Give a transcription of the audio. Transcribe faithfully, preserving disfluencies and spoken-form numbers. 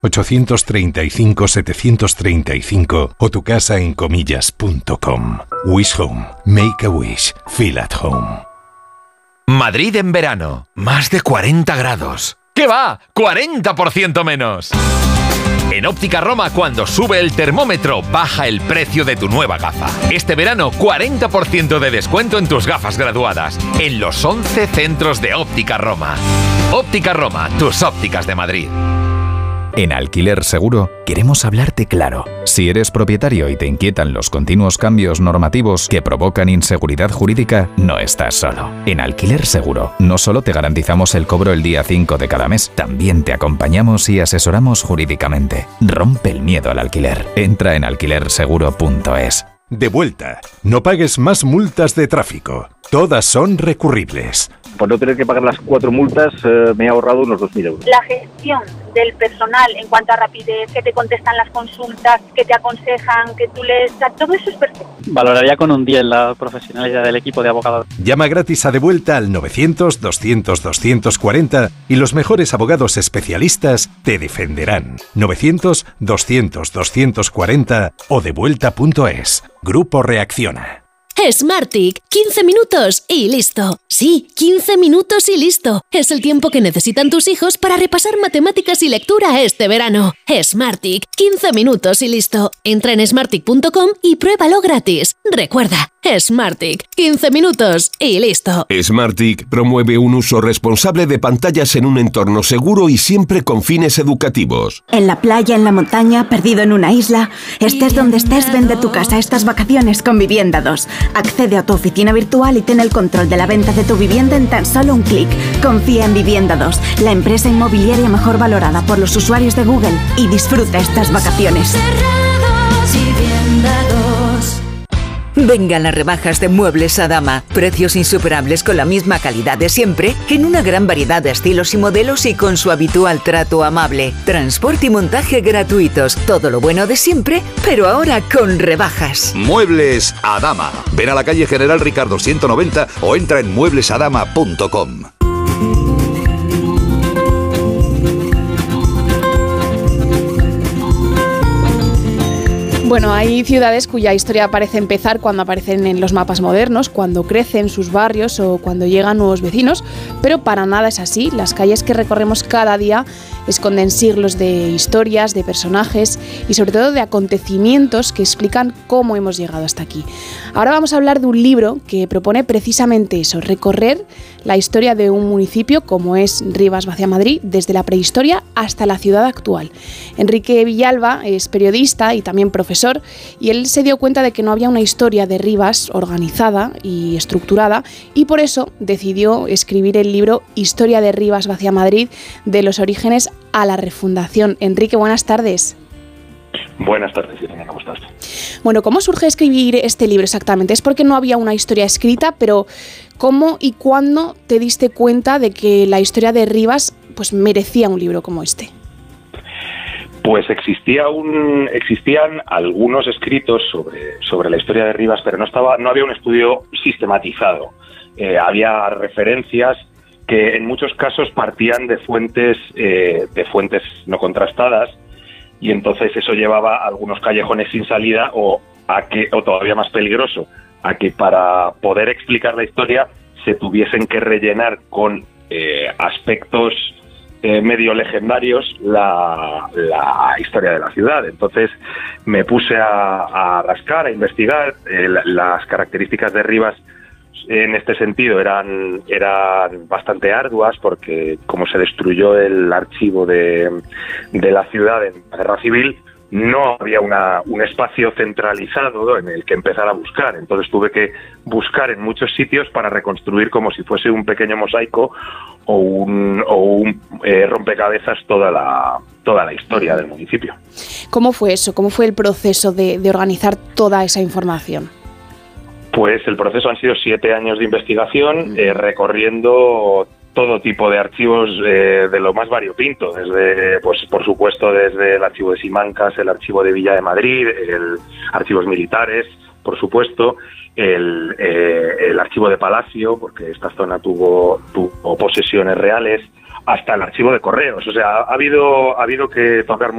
ochocientos treinta y cinco, setecientos treinta y cinco o tu casa en comillas punto com. Wish Home. Make a wish. Feel at home. Madrid en verano. Más de cuarenta grados. ¿Qué va? ¡cuarenta por ciento menos! En Óptica Roma, cuando sube el termómetro, baja el precio de tu nueva gafa. Este verano, cuarenta por ciento de descuento en tus gafas graduadas. En los once centros de Óptica Roma. Óptica Roma, tus ópticas de Madrid. En Alquiler Seguro queremos hablarte claro. Si eres propietario y te inquietan los continuos cambios normativos que provocan inseguridad jurídica, no estás solo. En Alquiler Seguro no solo te garantizamos el cobro el día cinco de cada mes, también te acompañamos y asesoramos jurídicamente. Rompe el miedo al alquiler. Entra en alquiler seguro punto es. De vuelta. No pagues más multas de tráfico. Todas son recurribles. Por no tener que pagar las cuatro multas, eh, me he ahorrado unos dos mil euros. La gestión del personal en cuanto a rapidez, que te contestan las consultas, que te aconsejan, que tú les... Todo eso es perfecto. Valoraría con un diez la profesionalidad del equipo de abogados. Llama gratis a De Vuelta al novecientos, doscientos, doscientos cuarenta y los mejores abogados especialistas te defenderán. novecientos, doscientos, doscientos cuarenta o devuelta punto es. Grupo Reacciona. Smartick, quince minutos y listo. Sí, quince minutos y listo. Es el tiempo que necesitan tus hijos para repasar matemáticas y lectura este verano. Smartick, quince minutos y listo. Entra en smartick punto com y pruébalo gratis. Recuerda, Smartick, quince minutos y listo. Smartick promueve un uso responsable de pantallas en un entorno seguro y siempre con fines educativos. En la playa, en la montaña, perdido en una isla, estés donde estés, vende tu casa estas vacaciones con Vivienda dos. Accede a tu oficina virtual y ten el control de la venta de tu vivienda en tan solo un clic. Confía en Vivienda dos, la empresa inmobiliaria mejor valorada por los usuarios de Google, y disfruta estas vacaciones. Vengan las rebajas de Muebles Adama. Precios insuperables con la misma calidad de siempre, en una gran variedad de estilos y modelos y con su habitual trato amable. Transporte y montaje gratuitos. Todo lo bueno de siempre, pero ahora con rebajas. Muebles Adama. Ven a la calle General Ricardo ciento noventa o entra en muebles adama punto com. Bueno, hay ciudades cuya historia parece empezar cuando aparecen en los mapas modernos, cuando crecen sus barrios o cuando llegan nuevos vecinos, pero para nada es así. Las calles que recorremos cada día esconden siglos de historias, de personajes y sobre todo de acontecimientos que explican cómo hemos llegado hasta aquí. Ahora vamos a hablar de un libro que propone precisamente eso, recorrer la historia de un municipio como es Rivas-Vaciamadrid, desde la prehistoria hasta la ciudad actual. Enrique Villalba es periodista y también profesor, y él se dio cuenta de que no había una historia de Rivas organizada y estructurada, y por eso decidió escribir el libro Historia de Rivas-Vaciamadrid, de los orígenes a la refundación. Enrique, buenas tardes. Buenas tardes, Irene, ¿cómo estás? Bueno, ¿cómo surge escribir este libro exactamente? Es porque no había una historia escrita, pero ¿cómo y cuándo te diste cuenta de que la historia de Rivas pues merecía un libro como este? Pues existía un, existían algunos escritos sobre, sobre la historia de Rivas, pero no estaba, no había un estudio sistematizado. Eh, había referencias que en muchos casos partían de fuentes, eh, de fuentes no contrastadas, y entonces eso llevaba a algunos callejones sin salida o a que, o todavía más peligroso, a que para poder explicar la historia se tuviesen que rellenar con eh, aspectos Eh, medio legendarios la, la historia de la ciudad. Entonces me puse a, a rascar, a investigar. Eh, las características de Rivas en este sentido eran, eran bastante arduas, porque como se destruyó el archivo de, de la ciudad en la Guerra Civil, no había una, un espacio centralizado en el que empezar a buscar. Entonces tuve que buscar en muchos sitios para reconstruir como si fuese un pequeño mosaico o un, o un eh, rompecabezas toda la, toda la historia del municipio. ¿Cómo fue eso? ¿Cómo fue el proceso de, de organizar toda esa información? Pues el proceso han sido siete años de investigación, eh, recorriendo todo tipo de archivos eh, de lo más variopinto, desde, pues por supuesto, desde el archivo de Simancas, el archivo de Villa de Madrid, el archivos militares, por supuesto, el, eh, el archivo de Palacio, porque esta zona tuvo, tuvo posesiones reales, hasta el archivo de correos. O sea, ha habido, ha habido que tocar